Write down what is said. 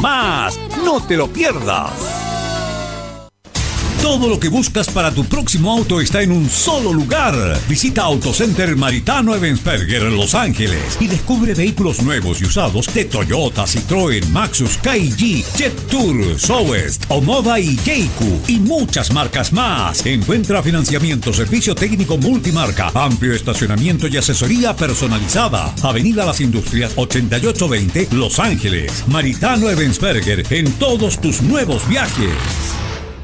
más. No te lo pierdas. Todo lo que buscas para tu próximo auto está en un solo lugar. Visita Autocenter Maritano Ebensberger en Los Ángeles y descubre vehículos nuevos y usados de Toyota, Citroën, Maxus, KG, JetTour, Southwest, Omoda y Jayco y muchas marcas más. Encuentra financiamiento, servicio técnico multimarca, amplio estacionamiento y asesoría personalizada. Avenida Las Industrias 8820, Los Ángeles. Maritano Ebensberger en todos tus nuevos viajes.